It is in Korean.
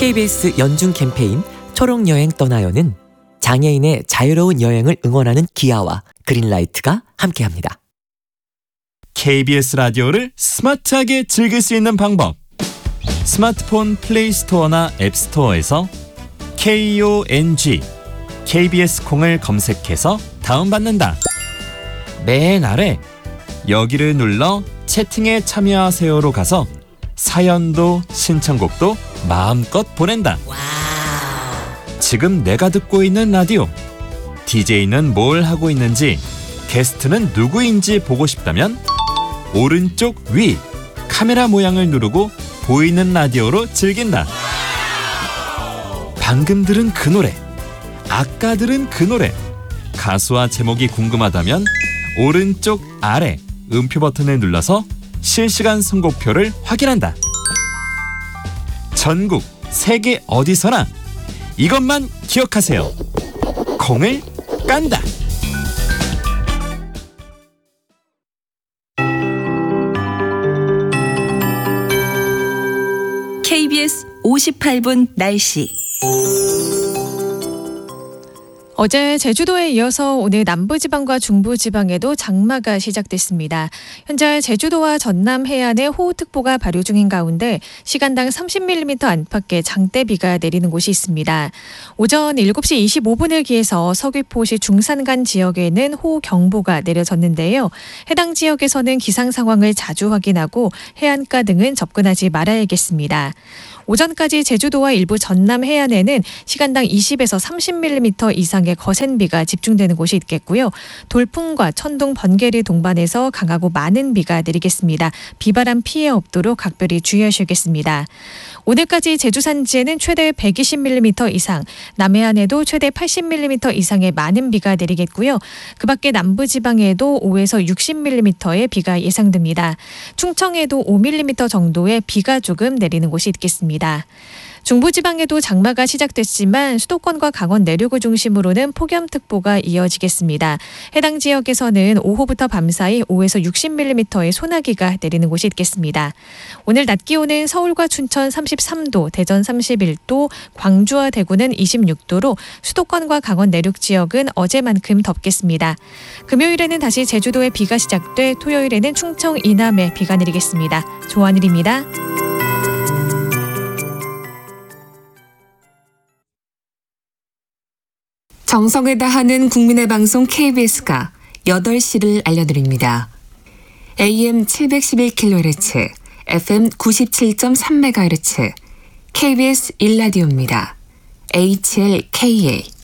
KBS 연중 캠페인 초록여행 떠나요는 장애인의 자유로운 여행을 응원하는 기아와 그린라이트가 함께합니다. KBS 라디오를 스마트하게 즐길 수 있는 방법. 스마트폰 플레이스토어나 앱스토어에서 KONG KBS 콩을 검색해서 다운받는다. 맨 아래 여기를 눌러 채팅에 참여하세요로 가서 사연도 신청곡도 마음껏 보낸다. 지금 내가 듣고 있는 라디오, DJ는 뭘 하고 있는지, 게스트는 누구인지 보고 싶다면 오른쪽 위 카메라 모양을 누르고 보이는 라디오로 즐긴다. 방금 들은 그 노래, 아까 들은 그 노래, 가수와 제목이 궁금하다면 오른쪽 아래 음표 버튼을 눌러서 실시간 선곡표를 확인한다. 전국 세계 어디서나 이것만 기억하세요. 콩을 깐다. KBS 58분 날씨. 어제 제주도에 이어서 오늘 남부지방과 중부지방에도 장마가 시작됐습니다. 현재 제주도와 전남 해안에 호우특보가 발효 중인 가운데 시간당 30mm 안팎의 장대비가 내리는 곳이 있습니다. 오전 7시 25분을 기해서 서귀포시 중산간 지역에는 호우경보가 내려졌는데요. 해당 지역에서는 기상 상황을 자주 확인하고 해안가 등은 접근하지 말아야겠습니다. 오전까지 제주도와 일부 전남 해안에는 시간당 20에서 30mm 이상의 거센 비가 집중되는 곳이 있겠고요. 돌풍과 천둥, 번개를 동반해서 강하고 많은 비가 내리겠습니다. 비바람 피해 없도록 각별히 주의하셔야겠습니다. 오늘까지 제주 산지에는 최대 120mm 이상, 남해안에도 최대 80mm 이상의 많은 비가 내리겠고요. 그 밖에 남부지방에도 5에서 60mm의 비가 예상됩니다. 충청에도 5mm 정도의 비가 조금 내리는 곳이 있겠습니다. 중부지방에도 장마가 시작됐지만 수도권과 강원 내륙을 중심으로는 폭염특보가 이어지겠습니다. 해당 지역에서는 오후부터 밤사이 5에서 60mm의 소나기가 내리는 곳이 있겠습니다. 오늘 낮 기온은 서울과 춘천 33도, 대전 31도, 광주와 대구는 26도로 수도권과 강원 내륙 지역은 어제만큼 덥겠습니다. 금요일에는 다시 제주도에 비가 시작돼 토요일에는 충청 이남에 비가 내리겠습니다. 조한일입니다. 정성을 다하는 국민의 방송 KBS가 8시를 알려드립니다. AM 711kHz, FM 97.3MHz, KBS 1라디오입니다. HLKA